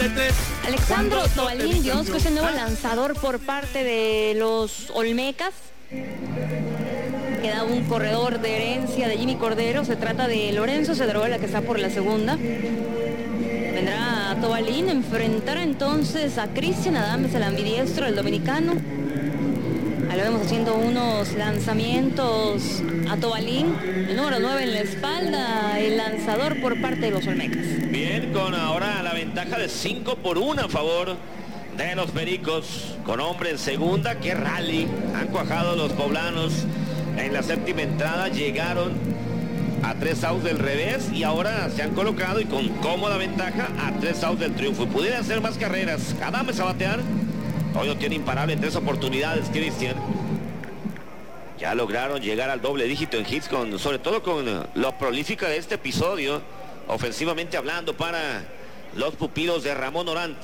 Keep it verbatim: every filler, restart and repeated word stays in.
Alexandro Tobalín dio que es el nuevo lanzador por parte de los Olmecas. Queda un corredor de herencia de Jimmy Cordero. Se trata de Lorenzo Cedrola, que está por la segunda. Vendrá Tobalín a enfrentar entonces a Cristian Adames, el ambidiestro, el dominicano. Ahí lo vemos haciendo unos lanzamientos a Tobalín, el número nueve en la espalda, el lanzador por parte de los Olmecas. Bien, con ahora la ventaja de cinco por uno a favor de los Pericos, con hombre en segunda. Qué rally han cuajado los poblanos en la séptima entrada, llegaron a tres outs del revés y ahora se han colocado y con cómoda ventaja a tres outs del triunfo. Pudieran hacer más carreras. Adames a batear. Hoy no tiene imparable en tres oportunidades, Cristian. Ya lograron llegar al doble dígito en hits, con, sobre todo con lo prolífica de este episodio, ofensivamente hablando, para los pupilos de Ramón Orán.